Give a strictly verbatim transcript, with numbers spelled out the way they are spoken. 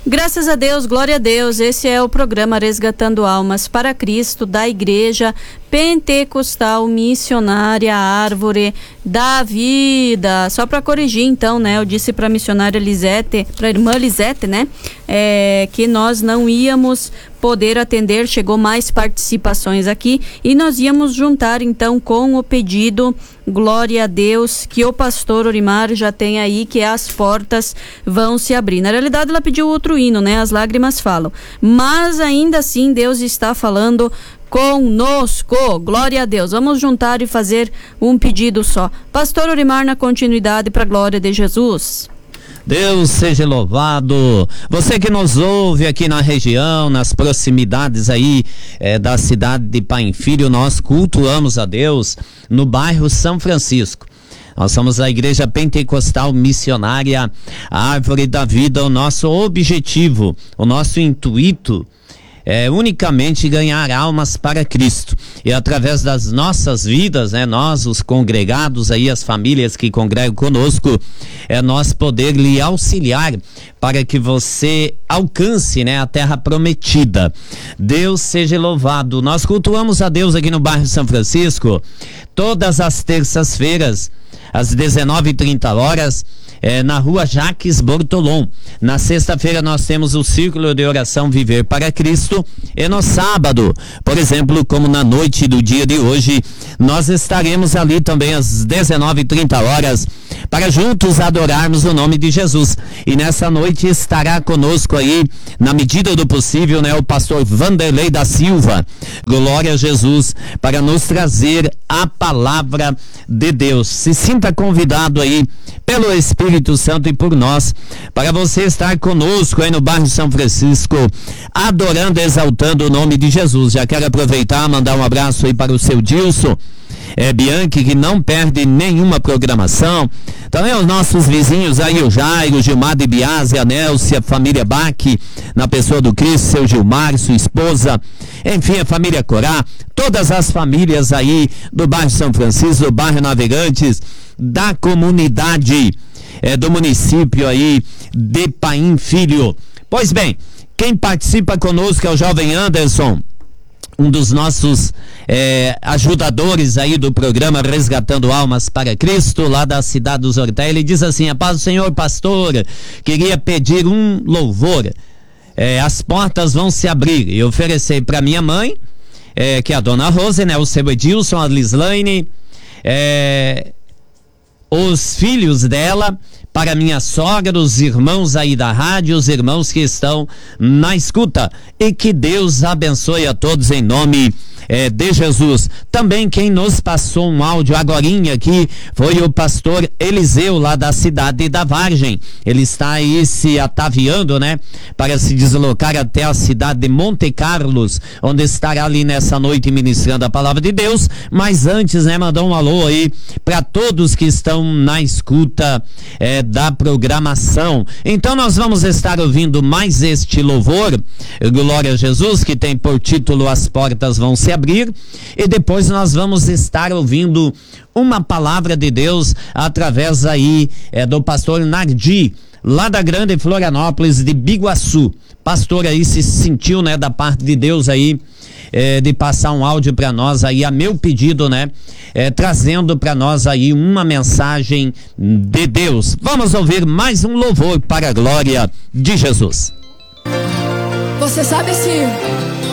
Graças a Deus, glória a Deus. Esse é o programa Resgatando Almas para Cristo da Igreja Pentecostal Missionária Árvore da Vida. Só para corrigir, então, né? Eu disse para a missionária Lisete, para a irmã Lisete, né? É, que nós não íamos poder atender, chegou mais participações aqui e nós íamos juntar então com o pedido, glória a Deus, que o pastor Orimar já tem aí, que as portas vão se abrir. Na realidade ela pediu outro hino, né? As lágrimas falam, mas ainda assim Deus está falando conosco, glória a Deus. Vamos juntar e fazer um pedido só. Pastor Orimar, na continuidade, para a glória de Jesus. Deus seja louvado. Você que nos ouve aqui na região, nas proximidades aí é, da cidade de Pai e Filho, nós cultuamos a Deus no bairro São Francisco. Nós somos a Igreja Pentecostal Missionária Árvore da Vida. O nosso objetivo, o nosso intuito é unicamente ganhar almas para Cristo. E através das nossas vidas, né, nós, os congregados aí, as famílias que congregam conosco, é nós poder lhe auxiliar para que você alcance, né, a terra prometida. Deus seja louvado. Nós cultuamos a Deus aqui no bairro São Francisco todas as terças-feiras, às dezenove e trinta horas, É, na rua Jaques Bortolom. Na sexta-feira nós temos o Círculo de Oração Viver para Cristo, e no sábado, por exemplo, como na noite do dia de hoje, nós estaremos ali também às dezenove e trinta horas para juntos adorarmos o nome de Jesus. E nessa noite estará conosco aí, na medida do possível, né, o pastor Vanderlei da Silva, glória a Jesus, para nos trazer a palavra de Deus. Se sinta convidado aí pelo Espírito Santo e por nós, para você estar conosco aí no bairro São Francisco, adorando, exaltando o nome de Jesus. Já quero aproveitar, mandar um abraço aí para o seu Dilson, é, Bianchi, que não perde nenhuma programação. Também os nossos vizinhos aí, o Jairo, o Gilmar de Biase, a Nélcia, a família Bach, na pessoa do Cristo, seu Gilmar, sua esposa, enfim, a família Corá, todas as famílias aí do bairro São Francisco, do bairro Navegantes, da comunidade é, do município aí de Paim Filho. Pois bem, quem participa conosco é o jovem Anderson, um dos nossos é, ajudadores aí do programa Resgatando Almas para Cristo, lá da cidade dos Hortéis. Ele diz assim: a paz do Senhor, pastor, queria pedir um louvor, é, as portas vão se abrir, e oferecer para minha mãe, é, que é a dona Rose, né, o seu Edilson, a Lislaine, é, os filhos dela, para minha sogra, os irmãos aí da rádio, os irmãos que estão na escuta, e que Deus abençoe a todos em nome é, de Jesus. Também quem nos passou um áudio agorinha aqui foi o pastor Eliseu, lá da cidade da Vargem. Ele está aí se ataviando, né, para se deslocar até a cidade de Monte Carlos, onde estará ali nessa noite ministrando a palavra de Deus. Mas antes, né, mandou um alô aí para todos que estão na escuta é, da programação. Então nós vamos estar ouvindo mais este louvor, glória a Jesus, que tem por título As Portas Vão Se Abrir, e depois nós vamos estar ouvindo uma palavra de Deus através aí é, do pastor Nardi, lá da Grande Florianópolis de Biguaçu. Pastor aí se sentiu, né, da parte de Deus aí, É, de passar um áudio para nós aí, a meu pedido, né, é, trazendo para nós aí uma mensagem de Deus. Vamos ouvir mais um louvor para a glória de Jesus. Você sabe se